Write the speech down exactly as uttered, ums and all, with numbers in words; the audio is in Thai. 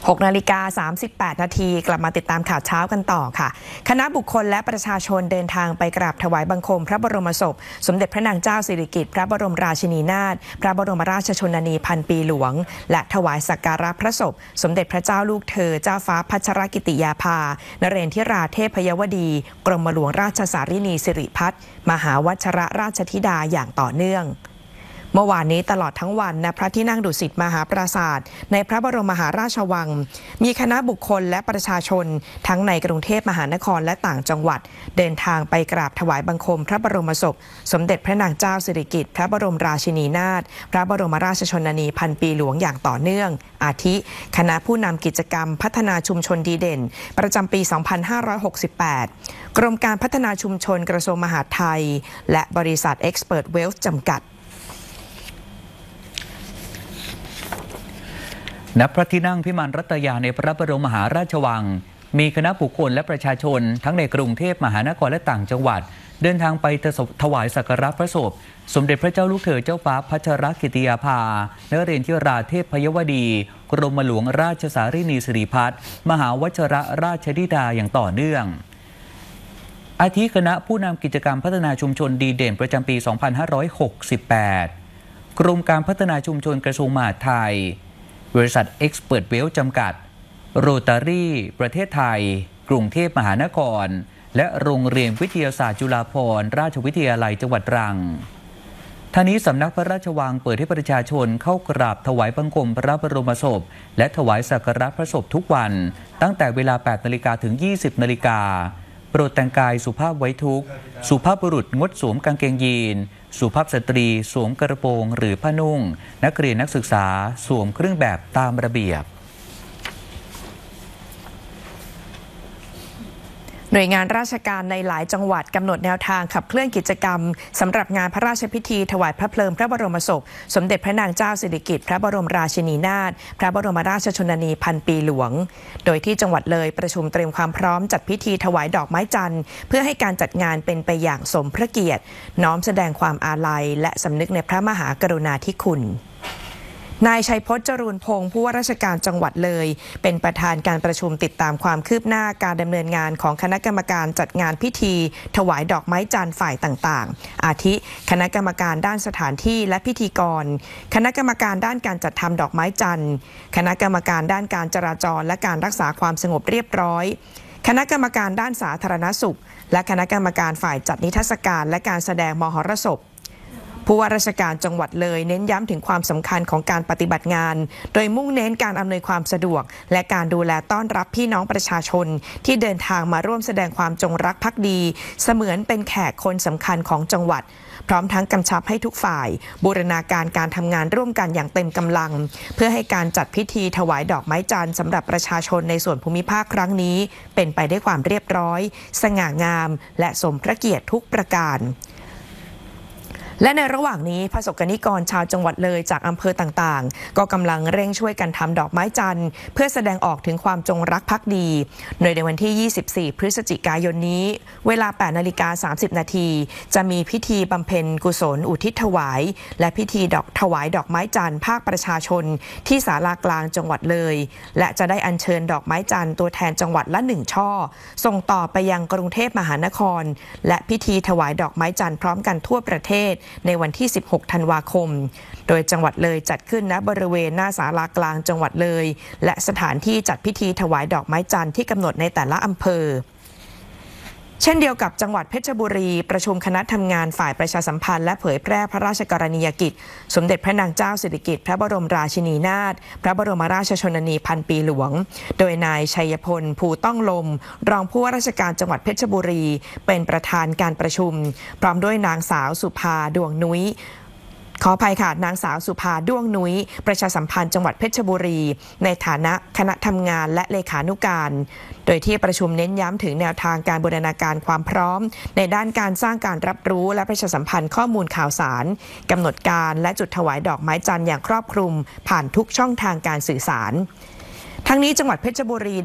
หกนาฬิกาสามสิบแปดนาทีกลับมาติดตามข่าวเช้ากันต่อค่ะคณะบุคคลและประชาชนเดินทางไปกราบถวายบังคมพระบรมศพสมเด็จพระนางเจ้าสิริกิติ์พระบรมราชินีนาถพระบรมราชชนนีพันปีหลวงและถวายสักการะพระศพสมเด็จพระเจ้าลูกเธอเจ้าฟ้าพัชรกิติยาภานเรนทิราเทพยวดีกรมหลวงราชสารินีสิริพัฒน์มหาวัชรราชธิดาอย่างต่อเนื่องเมื่อวานนี้ตลอดทั้งวันณพระที่นั่งดุสิตมหาปราสาทในพระบรมมหาราชวังมีคณะบุคคลและประชาชนทั้งในกรุงเทพมหานครและต่างจังหวัดเดินทางไปกราบถวายบังคมพระบรมศพสมเด็จพระนางเจ้าสิริกิติ์พระบรมราชินีนาถพระบรมราชชนนีพันปีหลวงอย่างต่อเนื่องอาทิคณะผู้นำกิจกรรมพัฒนาชุมชนดีเด่นประจำปี สองพันห้าร้อยหกสิบแปด กรมการพัฒนาชุมชนกระทรวงมหาดไทยและบริษัท Expert Wealth จำกัดณ พระที่นั่งพิมานรัตยาในพระบรมมหาราชวังมีคณะบุคคลและประชาชนทั้งในกรุงเทพมหานครและต่างจังหวัดเดินทางไปถวายสักการะพระศพสมเด็จพระเจ้าลูกเธอเจ้าฟ้าพัชรกิติยาภานเรนทิราเทพยวดีกรมหลวงราชสารินีสิริพัฒน์มหาวัชรราชธิดาอย่างต่อเนื่องอาทิคณะผู้นำกิจกรรมพัฒนาชุมชนดีเด่นประจำปี สองพันห้าร้อยหกสิบแปด กรมการพัฒนาชุมชนกระทรวงมหาดไทยบริษัท Expert Wealth จำกัดโรตารี่ประเทศไทยกรุงเทพมหานครและโรงเรียนวิทยาศาสตร์จุฬาภรณราชวิทยาลัยจังหวัดตรังท่านี้สำนักพระราชวังเปิดให้ประชาชนเข้ากราบถวายบังคมพระบรมศพและถวายสักการะพระศพทุกวันตั้งแต่เวลา แปดนาฬิกา ถึง ยี่สิบนาฬิกาโปรดแต่งกายสุภาพไว้ทุกข์สุภาพบุรุษงดสวมกางเกงยีนสุภาพสตรีสวมกระโปรงหรือผ้านุ่งนักเรียนนักศึกษาสวมเครื่องแบบตามระเบียบหน่วยงานราชการในหลายจังหวัดกำหนดแนวทางขับเคลื่อนกิจกรรมสำหรับงานพระราชพิธีถวายพระเพลิงพระบรมศพสมเด็จพระนางเจ้าสิริกิติ์พระบรมราชินีนาถพระบรมราชชนนีพันปีหลวงโดยที่จังหวัดเลยประชุมเตรียมความพร้อมจัดพิธีถวายดอกไม้จันทร์เพื่อให้การจัดงานเป็นไปอย่างสมพระเกียรติน้อมแสดงความอาลัยและสำนึกในพระมหากรุณาธิคุณนายชัยพจน์ จรูนพงศ์ผู้ว่าราชการจังหวัดเลยเป็นประธานการประชุมติดตามความคืบหน้าการดำเนินงานของคณะกรรมการจัดงานพิธีถวายดอกไม้จันทร์ฝ่ายต่างๆอาทิคณะกรรมการด้านสถานที่และพิธีกรคณะกรรมการด้านการจัดทำดอกไม้จันทร์คณะกรรมการด้านการจราจรและการรักษาความสงบเรียบร้อยคณะกรรมการด้านสาธารณสุขและคณะกรรมการฝ่ายจัดนิทรรศการและการแสดงมหรสพผู้ว่าราชการจังหวัดเลยเน้นย้ำถึงความสำคัญของการปฏิบัติงานโดยมุ่งเน้นการอำนวยความสะดวกและการดูแลต้อนรับพี่น้องประชาชนที่เดินทางมาร่วมแสดงความจงรักภักดีเสมือนเป็นแขกคนสำคัญของจังหวัดพร้อมทั้งกำชับให้ทุกฝ่ายบูรณาการการทำงานร่วมกันอย่างเต็มกำลังเพื่อให้การจัดพิธีถวายดอกไม้จันทร์สำหรับประชาชนในส่วนภูมิภาคครั้งนี้เป็นไปด้วยความเรียบร้อยสง่างามและสมพระเกียรติทุกประการและในระหว่างนี้ประสบกนิกรชาวจังหวัดเลยจากอำเภอต่างๆก็กำลังเร่งช่วยกันทำดอกไม้จันทร์เพื่อแสดงออกถึงความจงรักภักดีโดยในวันที่ ยี่สิบสี่ พฤศจิกายนนี้เวลา แปดนาฬิกาสามสิบนาทีจะมีพิธีบำเพ็ญกุศลอุทิศถวายและพิธีดอกถวายดอกไม้จันทร์ภาคประชาชนที่ศาลากลางจังหวัดเลยและจะได้อัญเชิญดอกไม้จันทร์ตัวแทนจังหวัดละหนึ่งช่อส่งต่อไปยังกรุงเทพมหานครและพิธีถวายดอกไม้จันทร์พร้อมกันทั่วประเทศในวันที่ สิบหก ธันวาคมโดยจังหวัดเลยจัดขึ้นณบริเวณหน้าศาลากลางจังหวัดเลยและสถานที่จัดพิธีถวายดอกไม้จันทร์ที่กำหนดในแต่ละอำเภอเช่นเดียวกับจังหวัดเพชรบุรีประชุมคณะทำงานฝ่ายประชาสัมพันธ์และเผยแพร่พระราชกรณียกิจสมเด็จพระนางเจ้าสิริกิติ์พระบรมราชินีนาถพระบรมราชชนนีพันปีหลวงโดยนายชัยพลภูต้องลมรองผู้ว่าราชการจังหวัดเพชรบุรีเป็นประธานการประชุมพร้อมด้วยนางสาวสุภาดวงนุ้ยขออภัยค่ะนางสาวสุภาด้วงนุ้ยประชาสัมพันธ์จังหวัดเพชรบุรีในฐานะคณะทำงานและเลขานุการโดยที่ประชุมเน้นย้ำถึงแนวทางการบูรณาการความพร้อมในด้านการสร้างการรับรู้และประชาสัมพันธ์ข้อมูลข่าวสารกำหนดการและจุดถวายดอกไม้จันทร์อย่างครอบคลุมผ่านทุกช่องทางการสื่อสารทั้งนี้จังหวัดเพชรบุรี